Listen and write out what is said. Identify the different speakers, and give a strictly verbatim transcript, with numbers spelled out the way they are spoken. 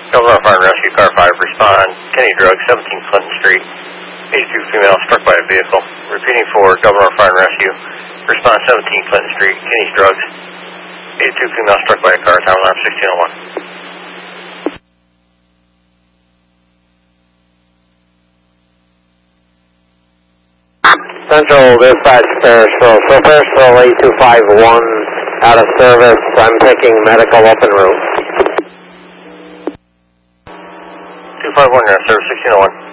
Speaker 1: Governor Fire and Rescue, Car five, respond. Kenny Drug, seventeen Clinton Street. eighty-two female struck by a vehicle. Repeating for Governor Fire and Rescue, respond seventeen Clinton Street, Kenny's Drugs. eighty-two female struck by a car, time alarm sixteen oh one.
Speaker 2: Central Dispatch, Parisville. So Parisville eight two five one out of service. I'm taking medical up en route.
Speaker 1: two five one, you're on service, sixteen oh one.